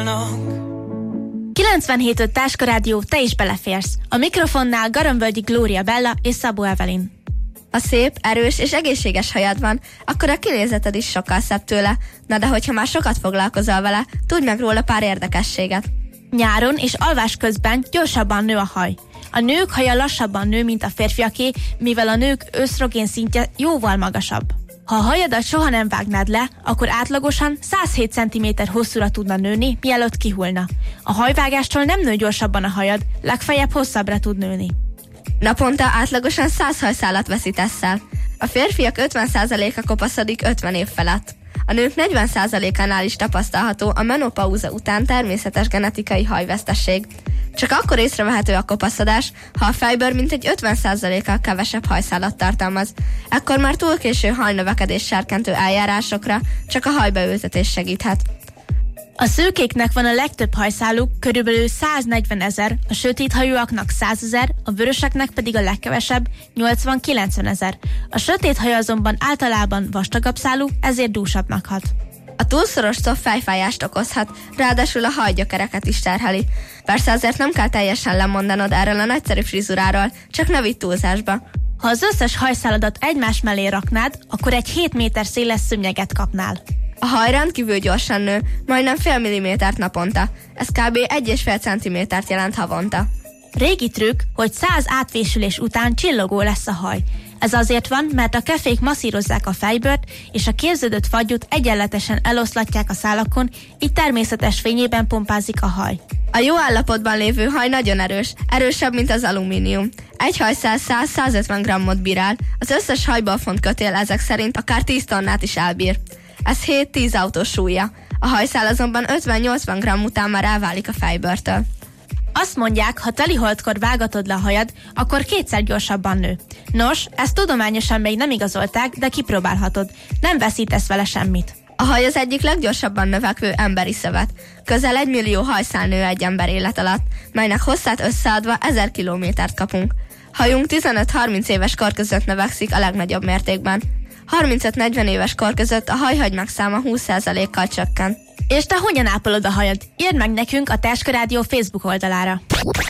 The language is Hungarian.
válnak. 97.5 Táska Rádió, te is beleférsz. A mikrofonnál Garambölgyi Glória Bella és Szabó Evelyn. Ha szép, erős és egészséges hajad van, akkor a kinézeted is sokkal szebb tőle. Na de hogyha már sokat foglalkozol vele, tudj meg róla pár érdekességet. Nyáron és alvás közben gyorsabban nő a haj. A nők haja lassabban nő, mint a férfiaké, mivel a nők ösztrogén szintje jóval magasabb. Ha a hajadat soha nem vágnád le, akkor átlagosan 107 cm hosszúra tudna nőni, mielőtt kihullna. A hajvágástól nem nő gyorsabban a hajad, legfeljebb hosszabbra tud nőni. Naponta átlagosan 100 hajszálat veszítesz el. A férfiak 50%-a kopaszodik 50 év felett. A nők 40%-ánál is tapasztalható a menopauza után természetes genetikai hajvesztesség. Csak akkor észrevehető a kopaszodás, ha a fejbőr mintegy 50%-kal kevesebb hajszálat tartalmaz. Ekkor már túl késő hajnövekedés serkentő eljárásokra, csak a hajbeültetés segíthet. A szőkéknek van a legtöbb hajszáluk, körülbelül 140 000, a sötéthajúaknak 100 000, a vöröseknek pedig a legkevesebb, 80-90 000. A sötét haj azonban általában vastagabb szálú, ezért dúsabbnak hat. A túlszoros cob fejfájást okozhat, ráadásul a hajgyökereket is terheli. Persze azért nem kell teljesen lemondanod erről a nagyszerű frizuráról, csak ne vidd túlzásba. Ha az összes hajszáladat egymás mellé raknád, akkor egy 7 méter széles szőnyeget kapnál. A haj rendkívül gyorsan nő, majdnem fél millimétert naponta. Ez kb. 1,5 centimétert jelent havonta. Régi trükk, hogy 100 átvésülés után csillogó lesz a haj. Ez azért van, mert a kefék masszírozzák a fejbőrt, és a képződött fagyút egyenletesen eloszlatják a szálakon, így természetes fényében pompázik a haj. A jó állapotban lévő haj nagyon erős, erősebb, mint az alumínium. Egy hajszál 100-150 grammot bírál, az összes hajból font kötél ezek szerint akár 10 tonnát is elbír. Ez 7-10 autós súlya. A hajszál azonban 50-80 gramm után már elválik a fejbőrtől. Azt mondják, ha teliholdkor vágatod le a hajad, akkor 2-szer gyorsabban nő. Nos, ezt tudományosan még nem igazolták, de kipróbálhatod. Nem veszítesz vele semmit. A haj az egyik leggyorsabban növekvő emberi szövet. Közel 1 millió hajszál nő egy ember élet alatt, melynek hosszát összeadva 1000 kilométert kapunk. Hajunk 15-30 éves kor között növekszik a legnagyobb mértékben. 35-40 éves kor között a hajhagymák száma 20%-kal csökken. És te hogyan ápolod a hajad? Írd meg nekünk a Táska Rádió Facebook oldalára.